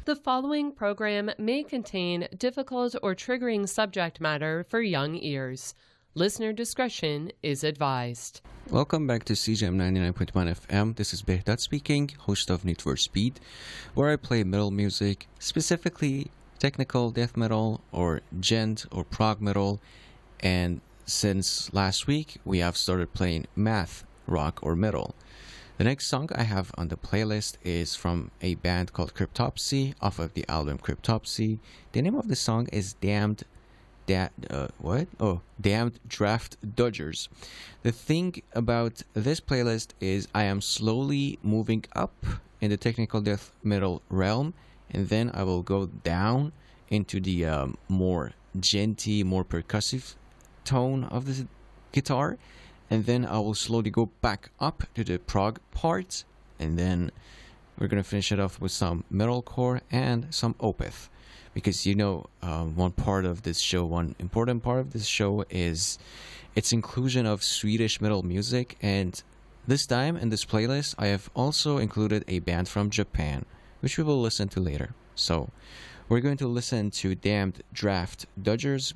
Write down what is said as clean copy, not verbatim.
The following program may contain difficult or triggering subject matter for young ears. Listener discretion is advised. Welcome back to CJM 99.1 FM. This is Behdat speaking, host of Need for Speed, where I play metal music, specifically technical death metal or gent or prog metal. And since last week, we have started playing math rock or metal. The next song I have on the playlist is from a band called Cryptopsy off of the album Cryptopsy. The name of the song is Damned Draft Dodgers. The thing about this playlist is I am slowly moving up in the technical death metal realm, and then I will go down into the more genty, more percussive tone of the guitar, and then I will slowly go back up to the prog part, and then we're gonna finish it off with some metalcore and some Opeth. Because one important part of this show is its inclusion of Swedish metal music, and this time in this playlist I have also included a band from Japan, which we will listen to later. So we're going to listen to Damned Draft Dodgers